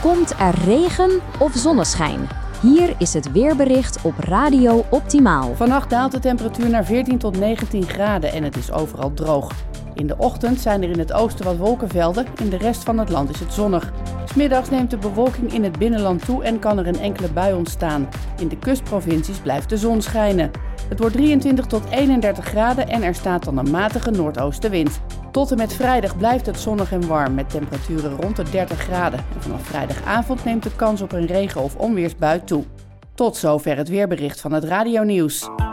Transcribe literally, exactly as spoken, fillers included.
Komt er regen of zonneschijn? Hier is het weerbericht op Radio Optimaal. Vannacht daalt de temperatuur naar veertien tot negentien graden en het is overal droog. In de ochtend zijn er in het oosten wat wolkenvelden, in de rest van het land is het zonnig. 'S Middags neemt de bewolking in het binnenland toe en kan er een enkele bui ontstaan. In de kustprovincies blijft de zon schijnen. Het wordt drieëntwintig tot eenendertig graden en er staat dan een matige noordoostenwind. Tot en met vrijdag blijft het zonnig en warm met temperaturen rond de dertig graden. En vanaf vrijdagavond neemt de kans op een regen- of onweersbui toe. Tot zover het weerbericht van het Radio Nieuws.